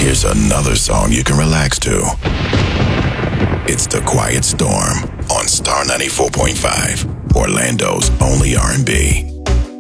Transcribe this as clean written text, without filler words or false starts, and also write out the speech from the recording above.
Here's another song you can relax to. It's The Quiet Storm on Star 94.5, Orlando's only R&B.